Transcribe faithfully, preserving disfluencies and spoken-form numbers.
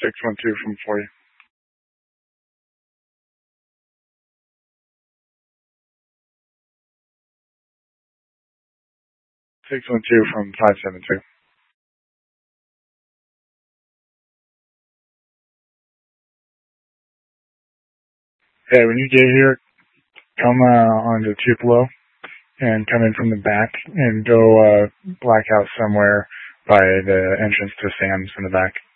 six one two from forty. six one two from five seven two. Hey, when you get here, come uh, onto Tupelo and come in from the back and go uh, black out somewhere by the entrance to Sam's in the back.